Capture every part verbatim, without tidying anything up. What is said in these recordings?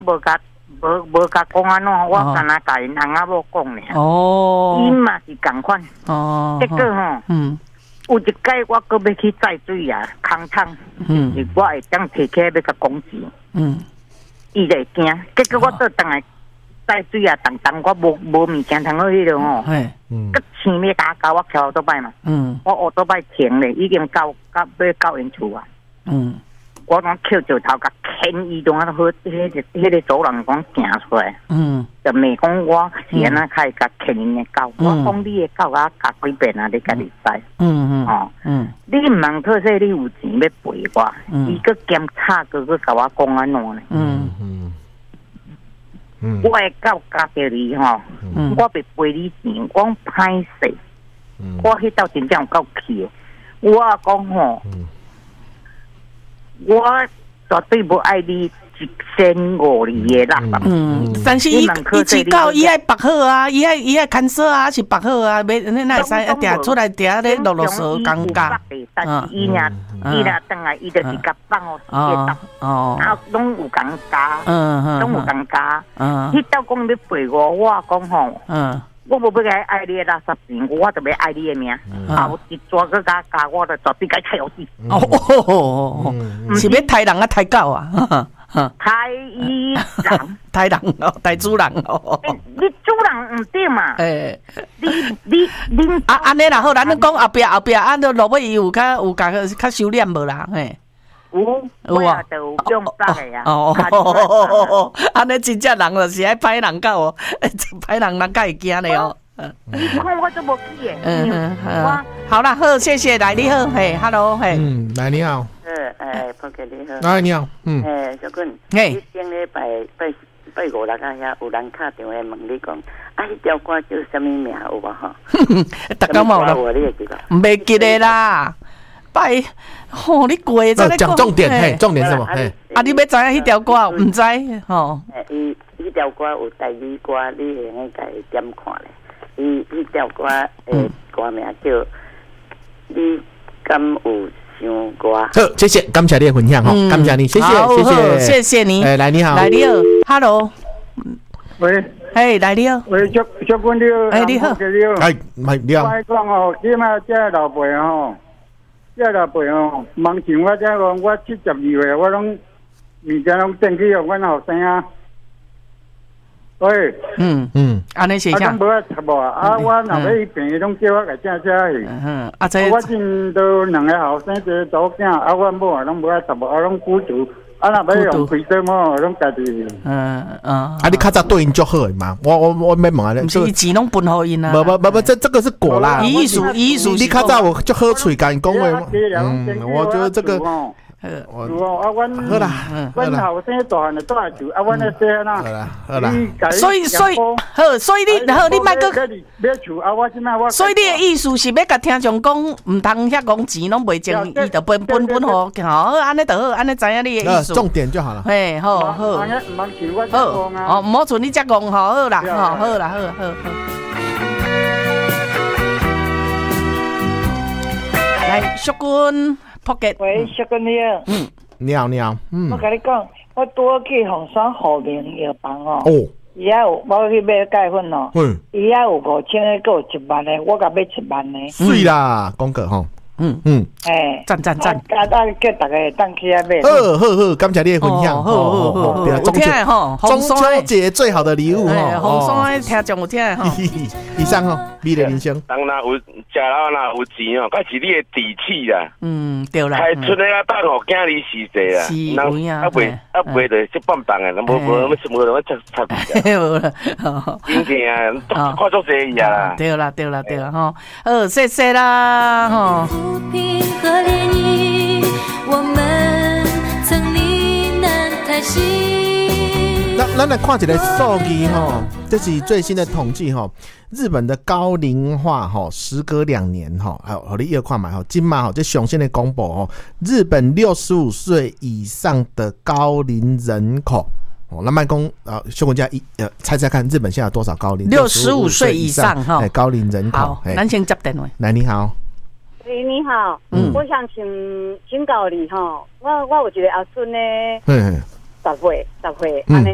无甲无无甲讲安怎，我干那甲因翁仔某讲咧。 哦， 伊嘛是共款。 哦， 结果吼， 嗯， 有一届我搁要去载水啊，空窗， 嗯， 就是我会当摕起来要甲讲钱。 嗯， 伊就会惊，结果我倒转来载水啊，当当我无无物件通好迄落吼。 嘿， 嗯，佮前面甲教我桥奥多摆嘛。嗯，我奥多摆停咧，已经到到要到因厝啊。嗯。我讲扣石头，甲牵伊拢啊好，迄个迄个走廊讲行出来，嗯，就咪讲我是安那开甲牵因的狗，我讲你的狗啊，甲几遍啊，你家己知，嗯嗯，哦，嗯，你唔通特说你有钱要赔我，伊个检查个个甲我讲安怎呢？嗯嗯嗯，我的狗夹着你吼，我袂赔你钱，我歹势，我迄道真正有够气，我讲吼。我绝对无爱你一千五里的啦。 嗯，但是伊伊饲狗，伊爱绑好啊，伊爱伊爱看守啊，是绑好啊，袂你那会使一定出来定咧啰啰嗦尴尬。 但是伊若伊若等来，伊就是甲放哦，哦哦，啊，拢有尴尬，嗯嗯，拢有尴尬。嗯，迄道讲要陪我，我讲吼，嗯。我无要甲爱你的垃圾钱，我就要爱你的命。后一抓个加加，我就绝对该拆落去。哦， 是要杀人啊，杀狗啊？ 杀伊人， 杀人哦，杀主人哦。 你主人唔对嘛？诶，你你你啊，安尼啦好，咱讲后壁后壁，啊，落落尾伊有较有甲较收敛无啦？嘿。 有，有啊，就有用杀的呀。 哦，安尼真正人就是爱歹人狗哦，歹人人狗会惊的哦。 你看我都无记诶。嗯嗯，好啦，好，谢谢，来你好，嘿 ，hello， 嘿。 嗯，来你好。 呃，哎，婆哥你好。 来你好，嗯。 诶，小君， 嘿， 你上礼拜拜拜五六啊遐有人打电话问你讲，啊，迄条歌叫什么名有无吼？ 大家冇啦，袂记得啦。拜，吼！你过在咧讲重点，嘿，重点是什么？嘿， 啊，你要知影迄条歌，唔知吼。 伊迄条歌有台语歌，你会用家点看咧？伊迄条歌诶，歌名叫《你敢有想过》。 好，谢谢，感谢你的分享吼，感谢你，谢谢，谢谢， 谢谢你。 哎，来你好， 来你好 ，Hello。 喂， 嘿，来你好。 喂，小小君你好， 哎你好， 哎，咪你好。 我讲哦，即马即老辈吼。这老辈哦，梦想我这讲，我七十二岁，我拢物件拢转去互阮后生啊。喂， 嗯嗯，安尼是啥？ 啊，无爱插无啊，我若要伊病，拢叫我来正车去。嗯，啊，这我真都两个后生一个查某囝，啊，阮某啊，拢无爱插无，啊，拢孤独。啊，若要用开车么，拢家己。嗯嗯。啊，你较早对因足好诶嘛？我我我没问啊。 不是钱拢分互因啊。 不不不不，这这个是果啦。 艺术艺术。 你较早有足好嘴甲因讲话。嗯，我觉得这个。 我啊，阮好啦，阮后生大汉就带住，啊，阮咧这啦。好啦好啦。 所以所以好，所以你好，你莫个。 要住啊，我即摆我。 所以你的意思是要甲听众讲，唔通遐讲钱拢袂挣，伊就分分分好，好安尼就好，安尼知影你的意思。 重点就好了。 嘿，好好。好，哦，唔好像你遮讲，好好啦，好好啦，好好好。来，淑君。 喂，小君你好。 嗯，你好，你好。嗯， 我跟你讲，我拄去红山和平药房哦。 哦。 伊遐有，我去买钙粉哦。嗯。伊遐有五千个，够一万个，我甲买一万个。 水啦，讲个吼。嗯嗯， 哎， 赞赞赞！ 啊啊，叫大家当去遐买。 好好好，感谢你的分享。 好好好， 有听吼， 中秋节最好的礼物吼。红山听众有听吼。 以上吼，美丽人生。 当然有，食老若有钱哦，那是你的底气啦。 嗯，对啦。 开出来啊，等互囝儿时势啊。 是有影。 啊袂啊袂着去棒棒啊，无无无无人插插你啊。真正啊，看足济呀啦。 对啦对啦对啦吼，好谢谢啦吼。 和涟漪，我们曾呢喃叹息。 那咱来看一个数据吼，这是最新的统计吼，日本的高龄化吼，时隔两年吼，还有你要看嘛吼，今嘛吼，这上新的公布吼，日本六十五岁以上的高龄人口。哦，那麦公啊，秀文家一呃，猜猜看，日本现在有多少高龄？ 六十五岁以上哈， 高龄人口。 好，咱先接电话。 来，你好。 喂，你好，嗯，我想请请教你哈，我我有一个阿孙呢，嗯，十岁十岁，安尼，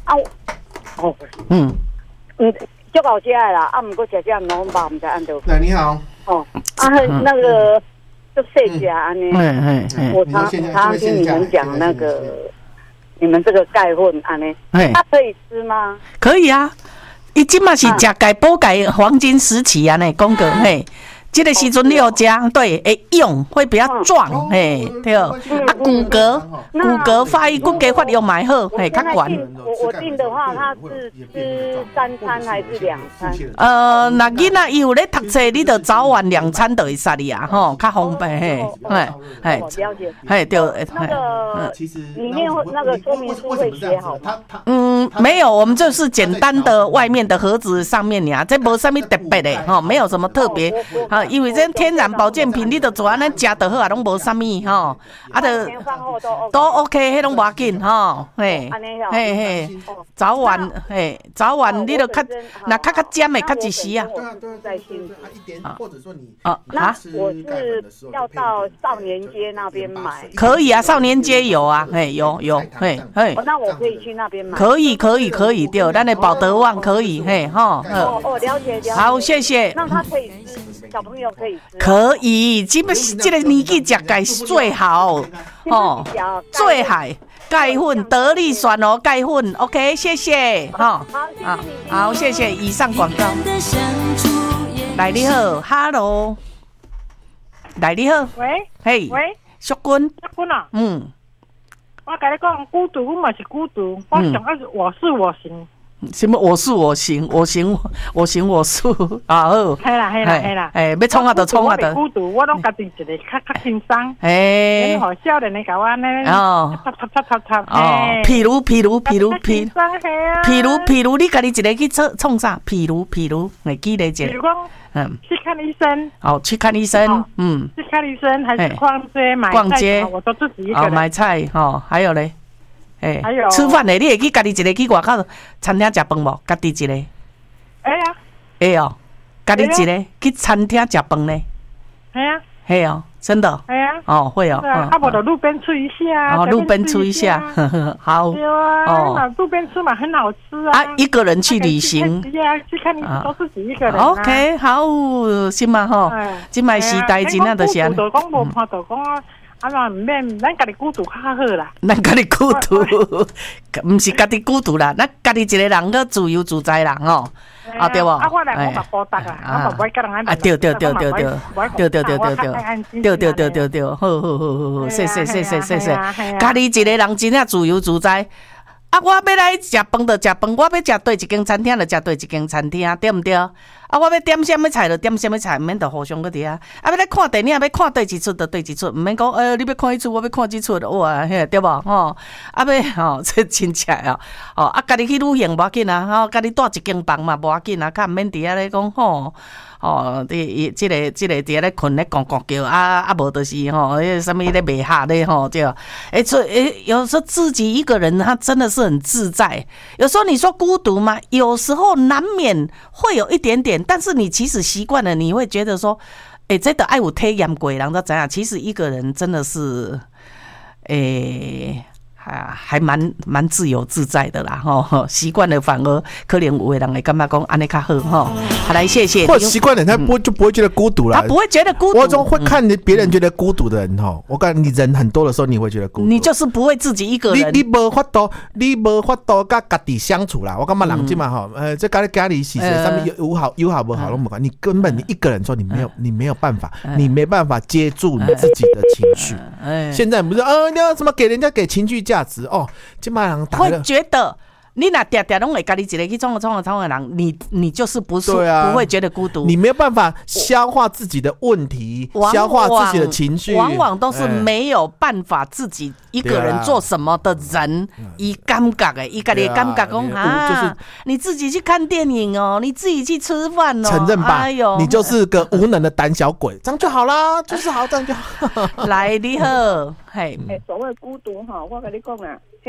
啊，哦，嗯嗯，就搞起来啦，啊，不过吃这浓吧，唔知按照。 来，你好。 哦，啊，那个就细家安尼，我常常听你们讲那个，你们这个钙混安尼，它可以吃吗？ 可以啊，伊即嘛是食钙补钙黄金时期啊，呢，讲过嘿。这个时阵你有吃，对，会用会比较壮，嘿，对，啊，骨骼骨骼发育、骨骼发育蛮好，嘿，较悬。 我我订的话，它是吃三餐还是两餐？ 呃，那囡仔伊有咧读册，你就早晚两餐就会使哩啊，吼，较方便，嘿，嘿，嘿， 了解， 嘿，对， 那个里面那个说明书会写好吗？ 嗯，没有，我们就是简单的外面的盒子上面呀，这无什么特别的，吼，没有什么特别，啊。因为这天然保健品，你就做安尼食就好啊，拢无啥物吼，啊，就都 OK， 迄拢无要紧吼，嘿，嘿嘿，早晚嘿，早晚你就较那较较尖的较一时啊。 在新竹，或者说你啊，那我是要到少年街那边买。 可以啊，少年街有啊，嘿，有有，嘿嘿。 那我可以去那边买。 可以可以可以，对，咱的保德旺可以，嘿吼。 哦哦，了解了解。 好，谢谢。 那他可以吃。小朋友可以吃， 可以，基本这个年纪食钙是最好哦，最好钙混得力酸哦，钙混 ，OK， 谢谢哈，好，好，谢谢。以上广告。来你好 ，Hello， 来你好， 喂， 嘿， 喂， 淑君， 淑君啊， 嗯， 我跟你讲，孤独我嘛是孤独，我想要是我是我行。 什么？我是我行，我行我行我素啊！好， 系啦系啦系啦， 哎，要创啊就创啊的。 孤独，我拢家己一个较较轻松。 哎， 然后少年的甲我呢， 哦， 插插插插插。 哦，譬如譬如譬如譬如，譬如譬如你家己一个去创创啥？譬如譬如，会记得一个。 比如讲，嗯，去看医生。 哦，去看医生，嗯， 去看医生还是逛街买逛街， 我都自己一个人。 哦，买菜哦，还有嘞。 哎， 吃饭嘞，你会去家己一个去外口餐厅食饭无？家己一个？ 会啊， 会哦，家己一个去餐厅食饭呢？ 会啊， 会哦，真的。 会啊， 哦，会哦。 啊，啊，无就路边吃一下。 哦，路边吃一下，好。 对啊，哦，路边吃嘛很好吃啊。 啊，一个人去旅行。 对啊，去看你都自己一个人。 OK， 好，是嘛吼？即摆时代真啊，就是安。 就讲无看到讲啊。啊，嘛唔免，咱家己孤独较好啦。 咱家己孤独，唔是家己孤独啦，咱家己一个人个自由自在人哦，啊对无？ 啊，我来我嘛孤独啦，我嘛不会跟人安。 啊对对对对对，对对对对对，对对对对对，好好好好好，谢谢谢谢谢谢，家己一个人真正自由自在。啊，我要来食饭就食饭，我要食对一间餐厅就食对一间餐厅，对毋对？啊，我要点什么菜就点什么菜，毋免就互相个伫啊。啊，要来看电影，要看对一出就对一出，毋免讲诶，你要看一出，我要看一出，哇，嘿，对无？吼，啊，要吼，这真正哦，哦，啊，家己去旅行无要紧啊，吼，家己住一间房嘛无要紧啊，较毋免伫遐咧讲吼。哦，这、这个、这个伫咧困咧，讲讲叫啊啊，无就是吼，迄什么咧卖下咧吼，对。哎，所以哎，有时候自己一个人，他真的是很自在。有时候你说孤独吗？有时候难免会有一点点，但是你其实习惯了，你会觉得说，哎，这个爱有体验过，人都怎样？其实一个人真的是，哎。啊，还蛮蛮自由自在的啦，吼，习惯了反而可能有的人会感觉讲安尼较好，吼。好，来谢谢。 或习惯了，他不就不会觉得孤独了。 他不会觉得孤独。 我总会看别人觉得孤独的人，吼，我感觉你人很多的时候，你会觉得孤独。 你就是不会自己一个人。 你你无法度，你无法度甲家己相处啦。我感觉人即嘛吼，呃，这家里家里是是上面有好有好不好拢不管，你根本你一个人说你没有你没有办法，你没办法接住你自己的情绪。现在不是呃，你要什么给人家给情绪价值哦。 会觉得你那嗲嗲拢会家己一个去创创创的人，你你就是不是、啊、不会觉得孤独， 你没有办法消化自己的问题，消化自己的情绪， 往往都是没有办法自己一个人做什么的人，伊感觉诶，伊家己感觉讲啊，你自己去看电影哦，你自己去吃饭哦， 承认吧，哎呦，你就是个无能的胆小鬼，这样就好啦，就是好，这样就好。 来，你好，嘿， 诶，所谓孤独哈，我跟你讲啊，嘿。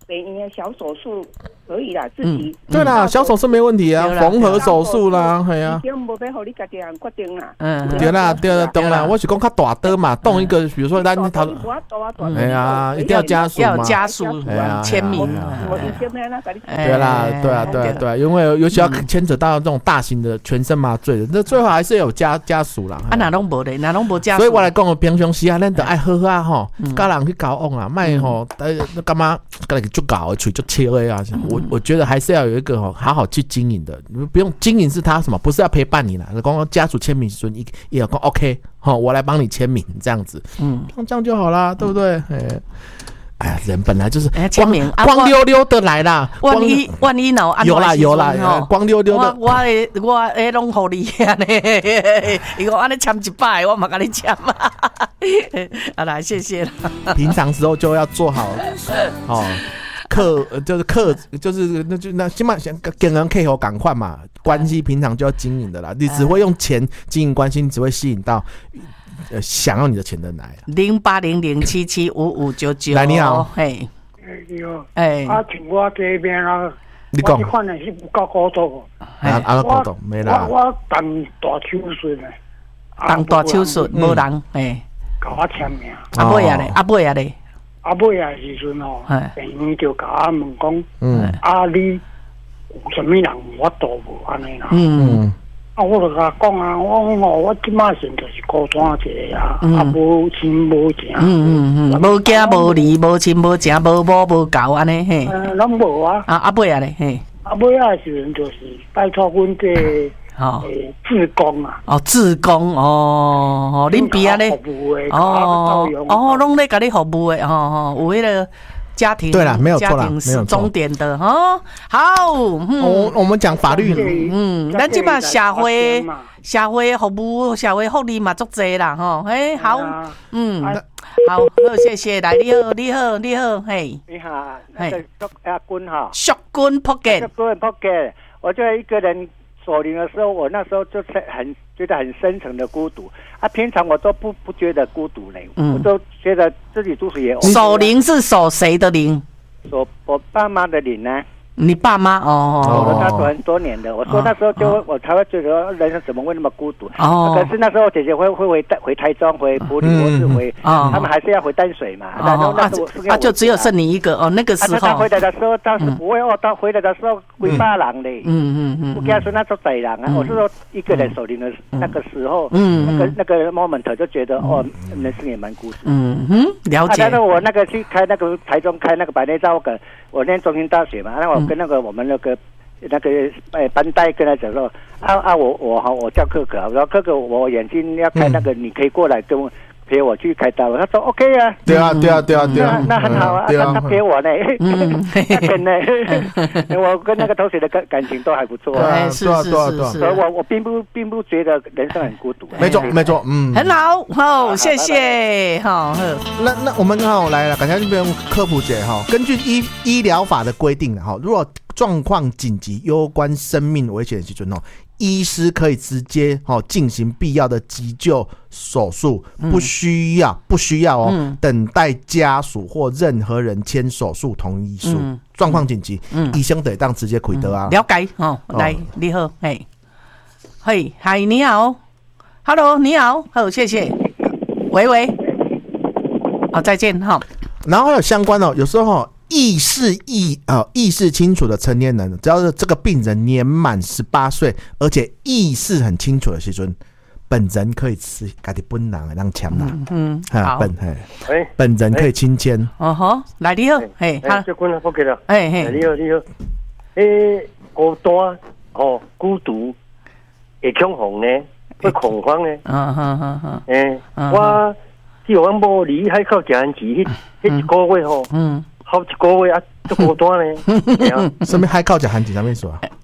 北医的小手术可以啦，自己。 对啦，小手术没问题啊，缝合手术啦，系啊。 已经无要互你家己人决定啦。 嗯，对啦，对啦，当然，我是讲较大刀嘛，动一个，比如说咱头，哎呀，一定要家属嘛， 要家属签名。 对啦，对啊，对啊，对啊，因为尤其要牵扯到这种大型的全身麻醉的，那最后还是有家家属啦。 啊，哪拢无咧，哪拢无家属。 所以我来讲，平常时啊，咱得爱好啊吼，甲人去交往啊，卖吼，呃，干嘛？个就搞吹就切了啊！我我觉得还是要有一个哦，好好去经营的。你不用经营是他什么，不是要陪伴你啦。刚刚家属签名时，你也要讲 OK， 好，我来帮你签名这样子，嗯，这样就好啦，对不对？哎，哎呀，人本来就是光光溜溜的来啦。 万一万一脑有啦有啦，光溜溜的。 我我我诶拢互你安尼，伊讲安尼签一百，我嘛甲你签嘛。好啦，谢谢啦。 平常时候就要做好哦，客就是客就是那就那起码想跟人配合赶快嘛，关系平常就要经营的啦。你只会用钱经营关系，你只会吸引到呃想要你的钱的来。 零八零零七七五五九九， 来你好， 嘿， 你好，哎，啊，请我这边啊， 你讲， 这款的是不够高度， 啊啊高度没啦， 我我动大手术呢， 动大手术无人，哎。 甲我签名， 阿妹啊咧，阿妹啊咧， 阿妹啊时阵吼，病院就甲我问讲，嗯，啊你有啥物人有法度无安尼啦？嗯，啊我就甲讲啊，我讲我即马现就是孤单一个啊，啊无亲无情， 嗯嗯嗯，无囝无儿，无亲无情，无某无狗安尼嘿， 呃，咱无啊， 啊阿妹啊咧，嘿， 阿妹啊时阵就是拜托阮这。哦，志工啊！ 哦，志工哦，恁边啊咧？哦哦，拢咧甲你服务的，哦哦，有迄个家庭对啦，没有错啦，没有终点的哈。好， 我我们讲法律， 嗯，咱即摆社会社会服务社会福利嘛足济啦，吼，嘿，好，嗯，好，好，谢谢，来，你好，你好，你好，嘿， 你好，嘿，阿君哈， 淑君福建， 淑君福建，我就一个人。守灵的时候，我那时候就是很觉得很深层的孤独啊。平常我都不不觉得孤独嘞，嗯、我都觉得自己住也 OK。 守灵是守谁的灵？ 守我爸妈的灵呢？ 你爸妈哦， 守了他很多年的。我说那时候就、哦、我才会觉得人生怎么会那么孤独？哦，可是那时候姐姐会会回回台中、回埔里或是回，嗯、他们还是要回淡水嘛。 哦、然后那时候啊，就只有剩你一个哦。那个时候，啊、 他回来的时候当时不会哦，到回来的时候几百人嘞。嗯嗯嗯，我跟他说那时候宰人啊，嗯、我是说一个人守灵的那个时候，嗯，那个那个 moment 就觉得哦，人生也蛮孤独。 嗯哼，了解。 啊，但是我那个去开那个台中开那个百内照个。我念中兴大学嘛，那我跟那个我们那个、嗯、那个诶班代跟他讲说，啊啊我我好我叫克克，我说克克我眼睛要开那个，嗯、你可以过来跟我陪我去开刀。他说 OK 啊， 对啊对啊对啊对啊， 那那很好啊，他、啊、他陪我呢，嗯，真的，我跟那个同学的感感情都还不错啊，是是是是， 所以我我并不并不觉得人生很孤独， 没错没错，嗯， 很好，好，谢谢，好， 那那我们好来了，感谢这边科普姐哈，根据医医疗法的规定哈，如果状况紧急、攸关生命危险的时阵哦，医师可以直接哦进行必要的急救手术，不需要不需要哦、嗯、等待家属或任何人签手术同意书。状况紧急，嗯、医生得当直接开刀啊。 了解哦，来，你好，嘿，嘿，嗨，你好 ，Hello， 你好，好，谢谢，喂喂，好，再见哈。 然后还有相关哦，有时候。意识意啊、呃、意识清楚的成年人，只要是这个病人年满十八岁，而且意识很清楚的时阵，本人可以吃家己本人让签啦。嗯，哈本嘿，本人可以亲签。 哦吼，来你好，嘿， 哈，这关不给了。 嘿嘿， 你好你好，诶，孤单哦，孤独，会恐慌呢，会恐慌呢。 嗯哼哼哼， 诶，我只有我无离海口食番薯，迄迄一个月吼。嗯。好一个月啊，足孤单咧。 什么海口食番薯？什么意思啊？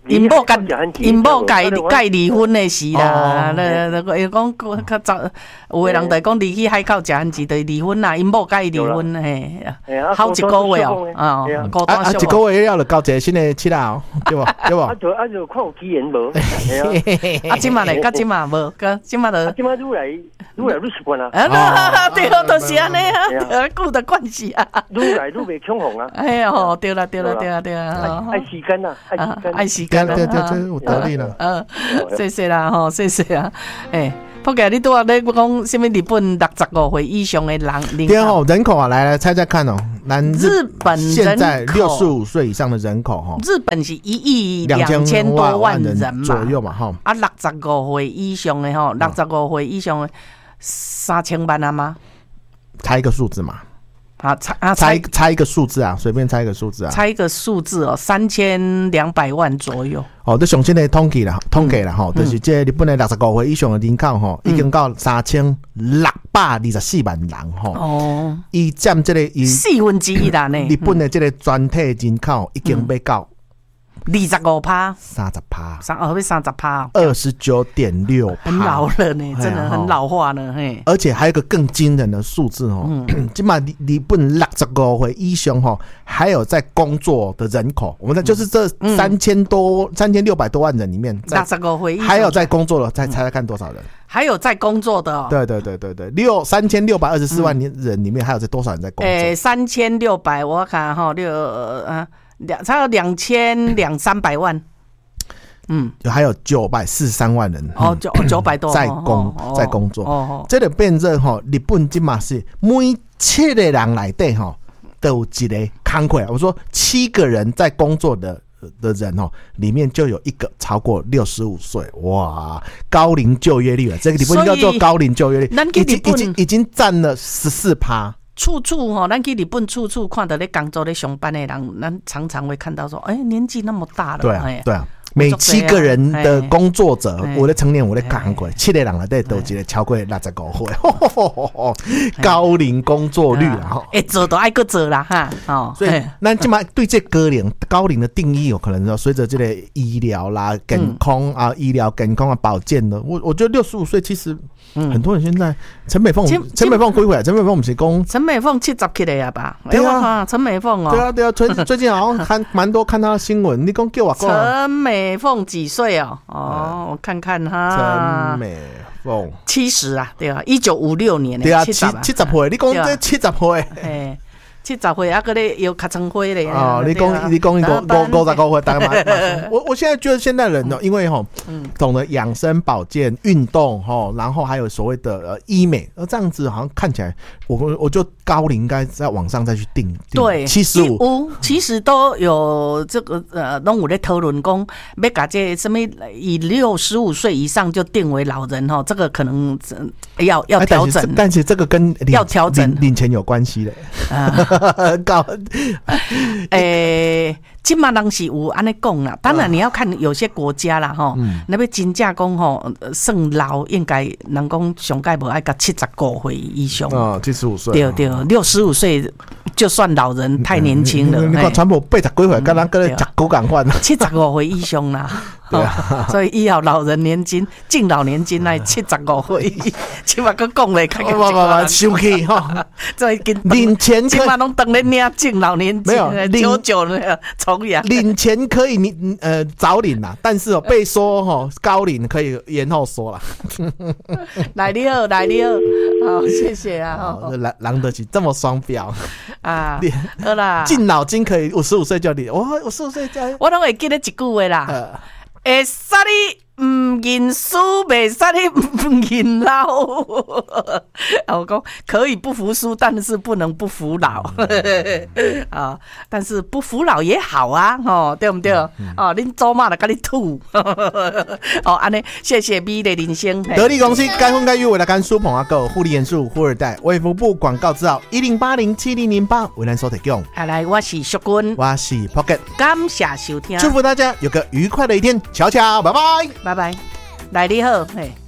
因某甲因某甲甲离婚的时啦，那那个伊讲较早有个人就讲离去海口食番薯，就离婚啦，因某甲伊离婚嘿，好一个月哦，啊，高端啊一个月了就交一个新的妻啦，对无对无？ 啊就啊就看有机缘无， 啊即马咧，甲即马无，甲即马就即马愈来愈来愈习惯啦。 啊，对，就是安尼啊，顾的关系啊， 愈来愈袂恐慌啊。 哎呀，吼，对啦对啦对啦对啦， 爱时间呐，爱时间， 爱时间， 对对对，有道理啦。 嗯，谢谢啦，吼，谢谢啊，哎。不过你拄啊咧讲什么日本六十五岁以上的人， 对哦，人口啊，来来猜猜看哦，咱日本现在六十五岁以上的人口哈， 日本是一亿两千多万人嘛左右嘛哈， 啊六十五岁以上的吼，六十五岁以上的三千万啊吗？ 猜一个数字嘛。 啊，猜啊猜猜一个数字啊，随便猜一个数字啊， 猜一个数字哦，三千两百万左右。 哦，这上新的统计啦，统计啦吼，嗯、就是这日本的六十五岁以上的人口吼，嗯、已经到三千六百二十四万人吼。哦，伊占这个四分之一啦呢。 日本的这个全体人口已经要到二十五趴， 三十趴， 三哦，会三十趴， 二十九点六， 很老了呢，真的很老化了嘿。 而且还有一个更惊人的数字哦，起码日本六十五岁以上哈，还有在工作的人口，我们的就是这三千多、三千六百多万人里面， 六十五岁还有在工作的，再猜猜看多少人？ 还有在工作的、哦， 对对对对对，六三千六百二十四万人里面，还有在多少人在工作？诶、 欸，三千六百，我看哈六啊。两差有两千两三百万， 嗯，还有九百四十三万人哦，九九百多在工、哦、在工作，哦，这个变成哈，日本今嘛是每七个人来对哈都有一个工课，我说七个人在工作的的人哦，里面就有一个超过六十五岁，哇，高龄就业率啊，这个日本叫做高龄就业率，已经已经已经占了十四趴。 处处吼，咱去日本处处看到咧工作咧上班的人，咱常常会看到说，哎、欸，年纪那么大了， 对啊，对啊。每七个人的工作者，我的成年我在看过，七个人来对都一个超过六十五岁，高龄工作率啦， 哎，做都爱个做啦哈，哦， 所以那今嘛对这高龄高龄的定义有可能随着这个医疗啦、健康啊、医疗健康啊、保健的，我我觉得六十五岁其实很多人现在陈美凤，陈美凤归回来，陈美凤不是讲陈美凤七十起来呀吧？ 对啊， 陈美凤哦， 对啊对啊，最最近好像看蛮多看她的新闻，你讲叫我陈美。美凤几岁哦？哦，我看看哈。 陈美凤七十啊，对啊，一九五六年对啊，七七十岁，你讲这七十岁， 哎，七十岁啊，个咧有较长灰咧。 哦，你讲你讲一个五五十五岁，大概嘛。我我现在觉得现代人呢，因为哈，懂得养生保健、运动哈，然后还有所谓的呃医美，而这样子好像看起来，我我就高龄应该在网上再去定。 对， 七十五， 其实都有这个呃，拢有在讨论讲，要把这什么以六十五岁以上就定为老人哈，这个可能要要调整。 但是这个跟要调整领钱有关系的啊。 高，诶，今嘛人是有安尼讲啦。当然你要看有些国家啦，吼，那边真正讲吼，算老应该人讲上盖无爱到七十五岁以上。 哦，七十五岁。 对对，六十五岁就算老人太年轻了。 你看川普八十几岁，跟咱跟食狗共款。 七十五岁以上啦。对啊，所以医疗老人年金、敬老年金来七十五岁，起码个讲嘞，看看生气哈。 再跟领钱， 起码拢等咧领敬老年金， 没有九九那个重阳。 领钱可以你呃早领啦，但是哦被说哈高龄可以延后说啦。 来你好，来你好，好谢谢啊。 狼狼得起这么双标啊！好啦， 敬老金可以五十五岁就领，我五十五岁就我拢会记得一句话啦。会使你唔认输，袂使你唔认老。我讲可以不服输，但是不能不服老啊！但是不服老也好啊，哦，对不对？哦，恁祖妈来甲你吐，哦，安尼谢谢美的人生。 得力公司该分该约为了干苏鹏阿狗护理元素富二代卫福部广告字号一零八零七零零八为咱所提供。 好来，我是淑君， 我是 Pocket， 感谢收听， 祝福大家有个愉快的一天，悄悄，拜拜， 拜拜，来你好，嘿。